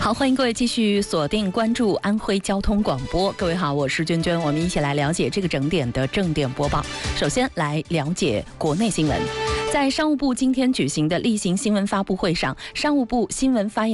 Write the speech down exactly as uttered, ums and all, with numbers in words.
好，欢迎各位继续锁定关注安徽交通广播。各位好，我是娟娟，我们一起来了解这个整点的正点播报。首先来了解国内新闻。在商务部今天举行的例行新闻发布会上，商务部新闻发言